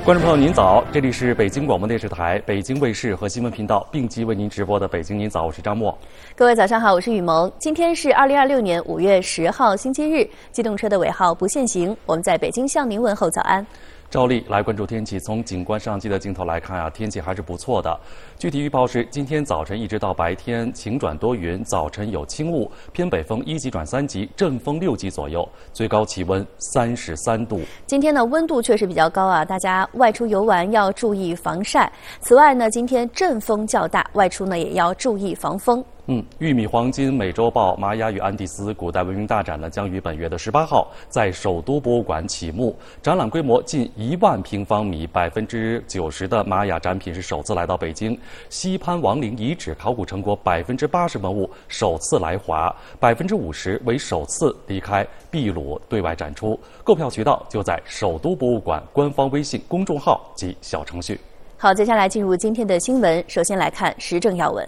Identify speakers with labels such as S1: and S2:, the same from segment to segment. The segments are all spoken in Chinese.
S1: 观众朋友您早，这里是北京广播电视台、北京卫视和新闻频道并机为您直播的《北京您早》，我是张默。
S2: 各位早上好，我是雨萌。今天是2026年5月10号星期日，机动车的尾号不限行。我们在北京向您问候早安。
S1: 照例来关注天气，从景观相机的镜头来看啊，天气还是不错的。具体预报是，今天早晨一直到白天晴转多云，早晨有轻雾，偏北风1级转3级，阵风6级左右，最高气温33度。
S2: 今天呢，温度确实比较高啊，大家外出游玩要注意防晒。此外呢，今天阵风较大，外出呢也要注意防风。
S1: 玉米黄金美洲豹玛雅与安第斯古代文明大展呢，将于本月的18号在首都博物馆启幕。展览规模近1万平方米，90%的玛雅展品是首次来到北京。西潘王陵遗址考古成果80%文物首次来华，50%为首次离开秘鲁对外展出。购票渠道就在首都博物馆官方微信公众号及小程序。
S2: 好，接下来进入今天的新闻，首先来看时政要闻。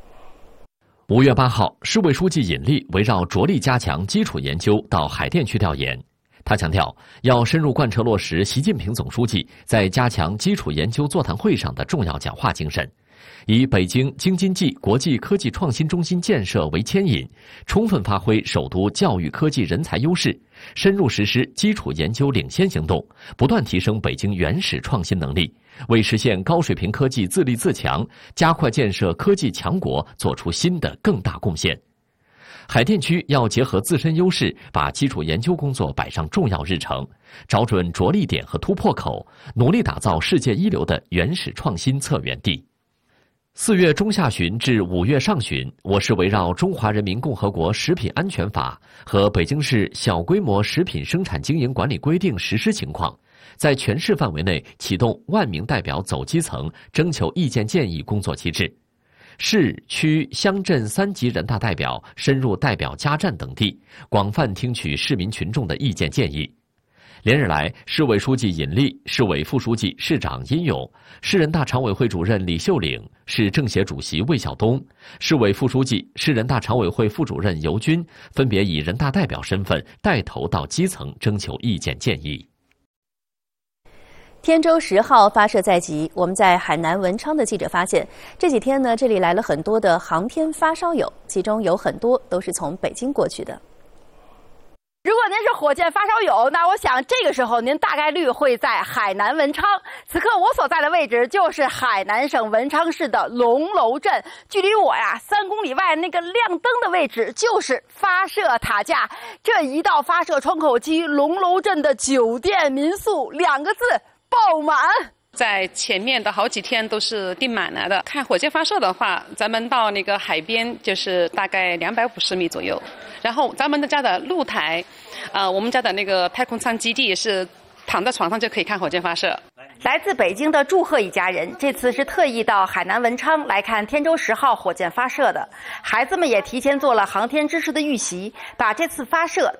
S3: 5月8号，市委书记尹力围绕着力加强基础研究到海淀区调研。他强调，要深入贯彻落实习近平总书记在加强基础研究座谈会上的重要讲话精神，以北京京津冀国际科技创新中心建设为牵引，充分发挥首都教育科技人才优势，深入实施基础研究领先行动，不断提升北京原始创新能力，为实现高水平科技自立自强、加快建设科技强国做出新的更大贡献。海淀区要结合自身优势，把基础研究工作摆上重要日程，找准着力点和突破口，努力打造世界一流的原始创新策源地。4月中下旬至5月上旬，我市围绕《中华人民共和国食品安全法》和《北京市小规模食品生产经营管理规定》实施情况，在全市范围内启动10000名代表走基层征求意见建议工作机制。市区乡镇3级人大代表深入代表家站等地，广泛听取市民群众的意见建议。连日来，市委书记尹力、市委副书记、市长殷勇、市人大常委会主任李秀岭、市政协主席魏晓东、市委副书记、市人大常委会副主任尤军分别以人大代表身份带头到基层征求意见建议。
S2: 天舟10号发射在即，我们在海南文昌的记者发现，这几天呢，这里来了很多的航天发烧友，其中有很多都是从北京过去的。
S4: 如果您是火箭发烧友，那我想这个时候您大概率会在海南文昌。此刻我所在的位置就是海南省文昌市的龙楼镇，距离我3公里外那个亮灯的位置就是发射塔架。这一道发射窗口机，龙楼镇的酒店民宿2个字爆满。
S5: 在前面的好几天都是订满了的。看火箭发射的话，咱们到那个海边就是大概250米左右，然后咱们家的露台，我们家的那个太空舱基地是躺在床上就可以看火箭发射。
S4: 来自北京的祝贺一家人，这次是特意到海南文昌来看天舟10号火箭发射的。孩子们也提前做了航天知识的预习，把这次发射